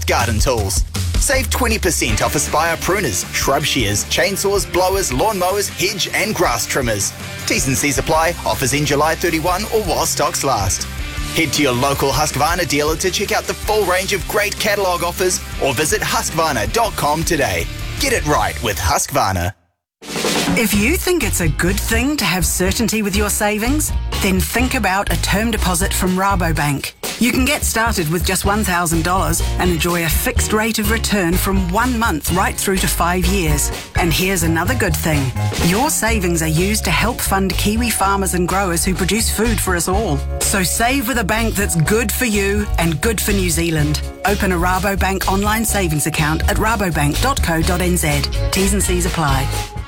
Health Garden Tools. Save 20% off Aspire pruners, shrub shears, chainsaws, blowers, lawnmowers, hedge and grass trimmers. T's and C's apply. Offers in July 31 or while stocks last. Head to your local Husqvarna dealer to check out the full range of great catalogue offers or visit husqvarna.com today. Get it right with Husqvarna. If you think it's a good thing to have certainty with your savings, then think about a term deposit from Rabobank. You can get started with just $1,000 and enjoy a fixed rate of return from 1 month right through to 5 years. And here's another good thing. Your savings are used to help fund Kiwi farmers and growers who produce food for us all. So save with a bank that's good for you and good for New Zealand. Open a Rabobank online savings account at rabobank.co.nz. T's and C's apply.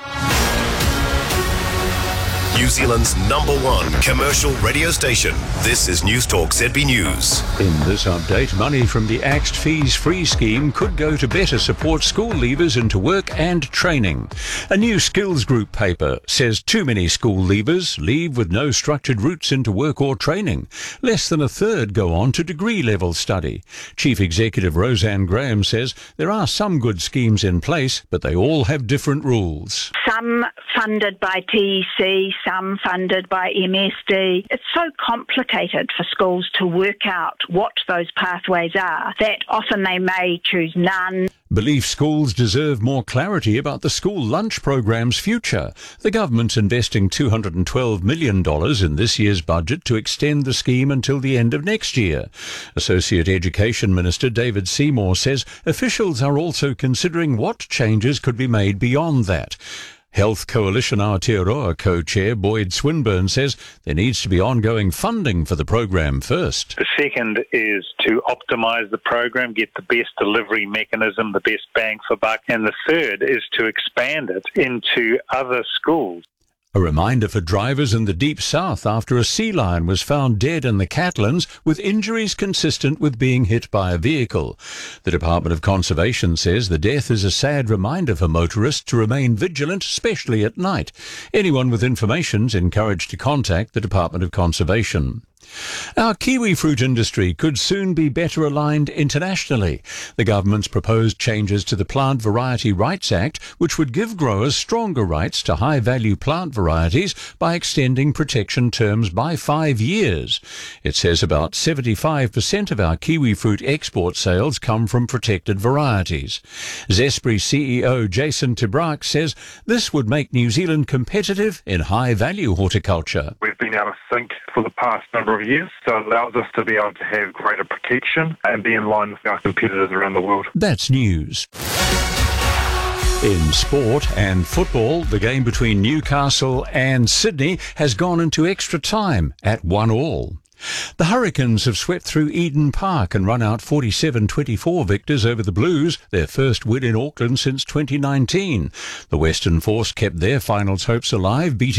New Zealand's #1 commercial radio station. This is News Talk ZB News. In this update, money from the Axed Fees Free scheme could go to better support school leavers into work and training. A new skills group paper says too many school leavers leave with no structured routes into work or training. Less than a third go on to degree-level study. Chief Executive Roseanne Graham says there are some good schemes in place, but they all have different rules. Some funded by TEC, some funded by MSD. It's so complicated for schools to work out what those pathways are that often they may choose none. Belief schools deserve more clarity about the school lunch program's future. The government's investing $212 million in this year's budget to extend the scheme until the end of next year. Associate Education Minister David Seymour says officials are also considering what changes could be made beyond that. Health Coalition Aotearoa co-chair Boyd Swinburne says there needs to be ongoing funding for the program first. The second is to optimise the program, get the best delivery mechanism, the best bang for buck. And the third is to expand it into other schools. A reminder for drivers in the Deep South after a sea lion was found dead in the Catlins with injuries consistent with being hit by a vehicle. The Department of Conservation says the death is a sad reminder for motorists to remain vigilant, especially at night. Anyone with information is encouraged to contact the Department of Conservation. Our kiwi fruit industry could soon be better aligned internationally. The government's proposed changes to the Plant Variety Rights Act, which would give growers stronger rights to high-value plant varieties by extending protection terms by 5 years. It says about 75% of our kiwi fruit export sales come from protected varieties. Zespri CEO Jason Tibrak says this would make New Zealand competitive in high-value horticulture. We've been able to think for the past number of years, so it allows us to be able to have greater protection and be in line with our competitors around the world. That's news. In sport and football, the game between Newcastle and Sydney has gone into extra time at 1-1. The Hurricanes have swept through Eden Park and run out 47-24 victors over the Blues, their first win in Auckland since 2019. The Western Force kept their finals hopes alive, beating